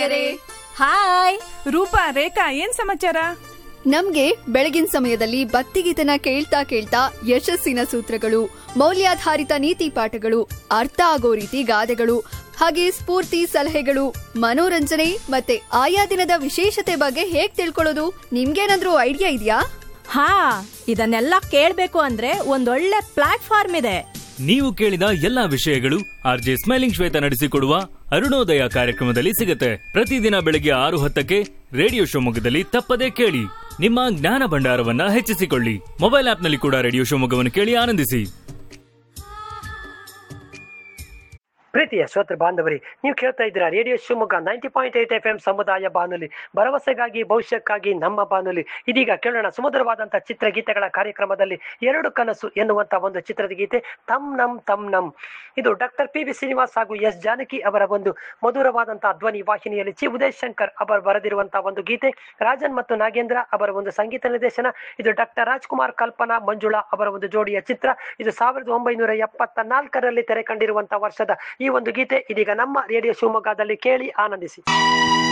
ಗೆಳೆಯರೇ. ಹಾಯ್ ರೂಪಾ, ರೇಖಾ, ಏನ್ ಸಮಾಚಾರ? ನಮ್ಗೆ ಬೆಳಗಿನ ಸಮಯದಲ್ಲಿ ಭಕ್ತಿಗೀತನ ಕೇಳ್ತಾ ಕೇಳ್ತಾ ಯಶಸ್ಸಿನ ಸೂತ್ರಗಳು, ಮೌಲ್ಯಾಧಾರಿತ ನೀತಿ ಪಾಠಗಳು, ಅರ್ಥ ಆಗೋ ರೀತಿ ಗಾದೆಗಳು, ಹಾಗೆ ಸ್ಫೂರ್ತಿ ಸಲಹೆಗಳು, ಮನೋರಂಜನೆ ಮತ್ತೆ ಆಯಾ ದಿನದ ವಿಶೇಷತೆ ಬಗ್ಗೆ ಹೇಗ್ ತಿಳ್ಕೊಳ್ಳೋದು? ನಿಮ್ಗೇನಾದ್ರೂ ಐಡಿಯಾ ಇದೆಯಾ? ಹಾ, ಇದನ್ನೆಲ್ಲ ಕೇಳ್ಬೇಕು ಅಂದ್ರೆ ಒಂದೊಳ್ಳೆ ಪ್ಲಾಟ್ಫಾರ್ಮ್ ಇದೆ. ನೀವು ಕೇಳಿದ ಎಲ್ಲಾ ವಿಷಯಗಳು ಆರ್ಜೆ ಸ್ಮೈಲಿಂಗ್ ಶ್ವೇತ ನಡೆಸಿಕೊಡುವ ಅರುಣೋದಯ ಕಾರ್ಯಕ್ರಮದಲ್ಲಿ ಸಿಗುತ್ತೆ. ಪ್ರತಿದಿನ ಬೆಳಗ್ಗೆ 6:10 ರೇಡಿಯೋ ಶಿವಮೊಗ್ಗದಲ್ಲಿ ತಪ್ಪದೇ ಕೇಳಿ. ನಿಮ್ಮ ಜ್ಞಾನ ಭಂಡಾರವನ್ನ ಹೆಚ್ಚಿಸಿಕೊಳ್ಳಿ. ಮೊಬೈಲ್ ಆಪ್ನಲ್ಲಿ ಕೂಡ ರೇಡಿಯೋ ಶಿವಮೊಗ್ಗವನ್ನು ಕೇಳಿ ಆನಂದಿಸಿ. ಪ್ರೀತಿಯ ಶ್ರೋತೃ ಬಾಂಧವರಿ, ನೀವು ಕೇಳ್ತಾ ಇದ್ದೀರಾ ರೇಡಿಯೋ ಶಿವಮೊಗ್ಗ 90.8 FM ಸಮುದಾಯ ಬಾನುಲಿ, ಭರವಸೆಗಾಗಿ ಭವಿಷ್ಯಕ್ಕಾಗಿ ನಮ್ಮ ಬಾನುಲಿ. ಇದೀಗ ಕೇಳೋಣ ಸುಮಧುರವಾದಂತಹ ಚಿತ್ರಗೀತೆಗಳ ಕಾರ್ಯಕ್ರಮದಲ್ಲಿ ಎರಡು ಕನಸು ಎನ್ನುವಂತ ಒಂದು ಚಿತ್ರದ ಗೀತೆ ತಮ್ ನಮ್. ಇದು ಡಾಕ್ಟರ್ ಪಿ.ಬಿ. ಶ್ರೀನಿವಾಸ್ ಹಾಗೂ ಎಸ್ ಜಾನಕಿ ಅವರ ಒಂದು ಮಧುರವಾದಂತಹ ಧ್ವನಿ ವಾಹಿನಿಯಲ್ಲಿ ಚಿ ಉದಯ್ ಶಂಕರ್ ಅವರು ಬರೆದಿರುವಂತಹ ಒಂದು ಗೀತೆ. ರಾಜನ್ ಮತ್ತು ನಾಗೇಂದ್ರ ಅವರ ಒಂದು ಸಂಗೀತ ನಿರ್ದೇಶನ. ಇದು ಡಾಕ್ಟರ್ ರಾಜ್ಕುಮಾರ್, ಕಲ್ಪನಾ, ಮಂಜುಳಾ ಅವರ ಒಂದು ಜೋಡಿಯ ಚಿತ್ರ. ಇದು 1974ರಲ್ಲಿ ತೆರೆ ಕಂಡಿರುವಂತಹ ವರ್ಷದ ಈ ಒಂದು ಗೀತೆ ಇದೀಗ ನಮ್ಮ ರೇಡಿಯೋ ಶಿವಮೊಗ್ಗದಲ್ಲಿ ಕೇಳಿ ಆನಂದಿಸಿ.